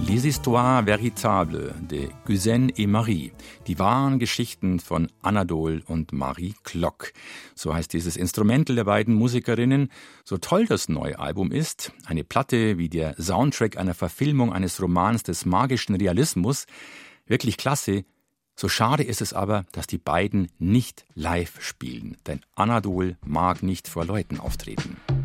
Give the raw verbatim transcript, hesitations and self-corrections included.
Les histoires véritables de Güsen et Marie. Die wahren Geschichten von Anadol und Marie Klock. So heißt dieses Instrumental der beiden Musikerinnen. So toll das neue Album ist, eine Platte wie der Soundtrack einer Verfilmung eines Romans des magischen Realismus, wirklich klasse. So schade ist es aber, dass die beiden nicht live spielen, denn Anadol mag nicht vor Leuten auftreten.